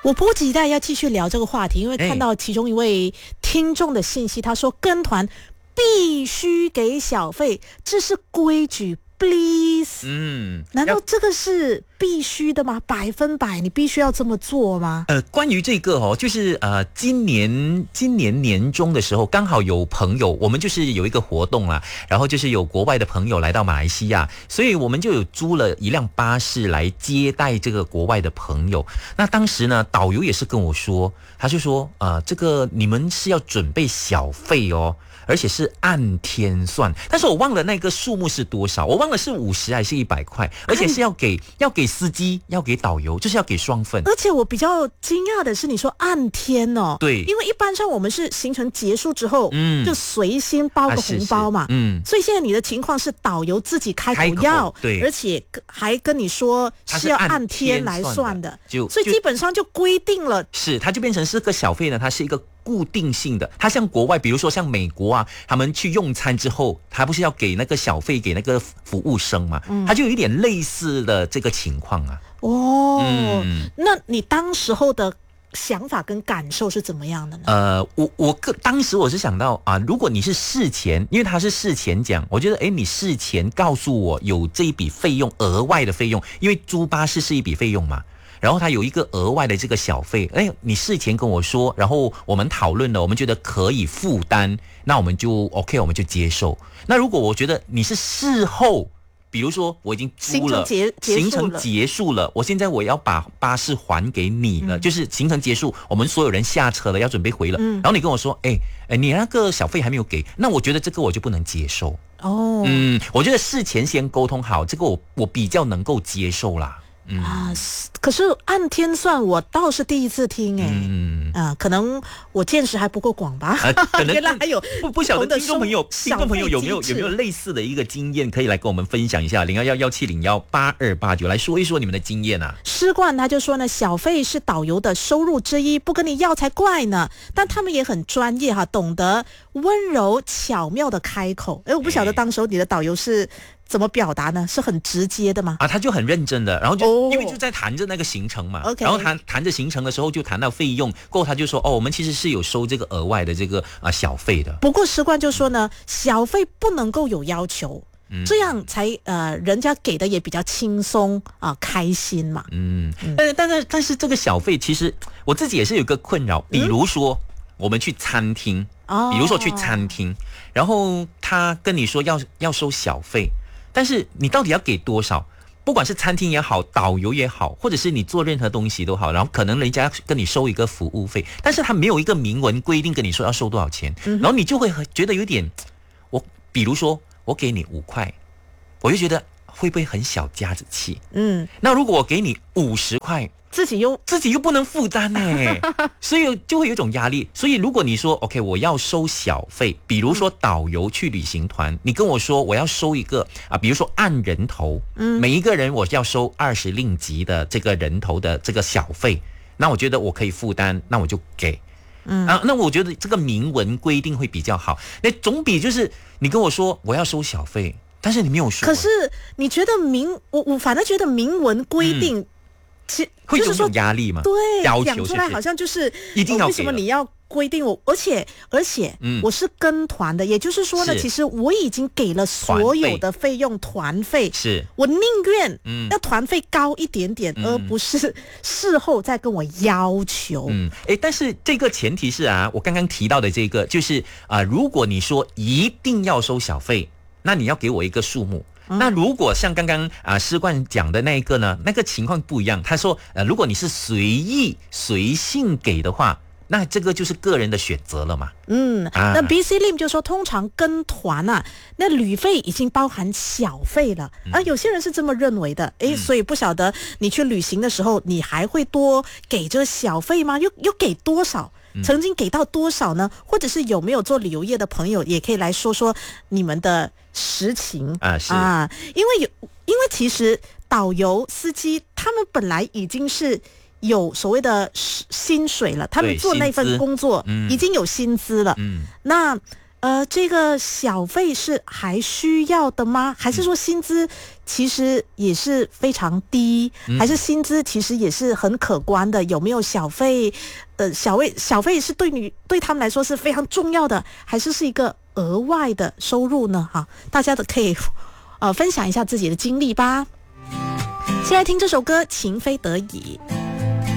我迫不及待要继续聊这个话题，因为看到其中一位听众的信息，他说跟团必须给小费，这是规矩。Please， 难道这个是必须的吗？100%你必须要这么做吗？ 关于这个就是今年年中的时候，刚好有朋友，我们就是有一个活动啦，然后就是有国外的朋友来到马来西亚，所以我们就有租了一辆巴士来接待这个国外的朋友。那当时呢，导游也是跟我说，他就说这个你们是要准备小费哦。而且是按天算，但是我忘了那个数目是多少，我忘了是50还是100块，而且是要给司机，要给导游，就是要给双份。 而且我比较惊讶的是，你说按天哦， 对， 因为一般上我们是行程结束之后，就随心包个红包嘛，所以现在你的情况是导游自己开口要， 对， 而且还跟你说是要按天来算的，所以基本上就规定了， 是它就变成是个小费呢，它是一个固定性的，它像国外，比如说像美国啊，他们去用餐之后，他不是要给那个小费给那个服务生嘛，他就有一点类似的这个情况啊。 那你当时候的想法跟感受是怎么样的呢？ 当时我是想到如果你是事前，因为他是事前讲，我觉得你事前告诉我有这一笔费用，额外的费用，因为租巴士是一笔费用嘛。然后他有一个额外的这个小费，你事前跟我说，然后我们讨论了，我们觉得可以负担，那我们就 OK， 我们就接受。那如果我觉得你是事后，比如说我已经租了，行程结束了，我要把巴士还给你了，就是行程结束，我们所有人下车了，要准备回了，然后你跟我说，你那个小费还没有给，那我觉得这个我就不能接受。我觉得事前先沟通好，这个我比较能够接受啦。 可是按天算我倒是第一次听可能我见识还不够广吧。原来还有不晓得听众朋友有没有类似的一个经验，可以来跟我们分享一下，011170182289来说一说你们的经验啊。 诗冠他就说呢，小费是导游的收入之一，不跟你要才怪呢。但他们也很专业懂得温柔巧妙的开口。我不晓得当时候你的导游是怎么表达呢？是很直接的吗？ 他就很认真的，然后就因为就在谈着那个行程嘛，然后谈着行程的时候就谈到费用，过后他就说我们其实是有收这个额外的这个小费的。 不过石冠就说呢，小费不能够有要求，这样才人家给的也比较轻松开心嘛。 但是这个小费其实我自己也是有一个困扰，比如说我们去餐厅，然后他跟你说要收小费。但是你到底要给多少？不管是餐厅也好，导游也好，或者是你做任何东西都好，然后可能人家跟你收一个服务费，但是他没有一个明文规定跟你说要收多少钱，然后你就会觉得有点，比如说我给你5块，我就觉得会不会很小家子气？那如果我给你50块，自己又不能负担所以就会有一种压力。所以如果你说 OK 我要收小费，比如说导游去旅行团，你跟我说我要收一个比如说按人头，每一个人我要收20令吉的这个人头的这个小费，那我觉得我可以负担，那我就给。那我觉得这个明文规定会比较好，那总比就是你跟我说我要收小费，但是你没有说。 可是你觉得我反而觉得明文规定其实会有种压力吗？ 对， 要求讲出来好像就是一定要给为什么你要规定我？而且我是跟团的，也就是说呢，其实我已经给了所有的费用团费， 是我宁愿要团费高一点点，而不是事后再跟我要求。 但是这个前提是我刚刚提到的这个就是如果你说一定要收小费，那你要给我一个数目。那如果像刚刚诗冠讲的那一个呢，那个情况不一样。他说如果你是随意随性给的话，那这个就是个人的选择了嘛。 那 BC Lim 就说通常跟团那旅费已经包含小费了有些人是这么认为的。所以不晓得你去旅行的时候，你还会多给这个小费吗？又给多少？曾经给到多少呢？或者是有没有做旅游业的朋友也可以来说说你们的实情因为其实导游司机他们本来已经是有所谓的薪水了，他们做那份工作已经有薪资了。那这个小费是还需要的吗？还是说薪资其实也是非常低，还是薪资其实也是很可观的？有没有小费？小费是对他们来说是非常重要的，还是一个额外的收入呢？哈，大家都可以分享一下自己的经历吧。现在听这首歌《情非得已》。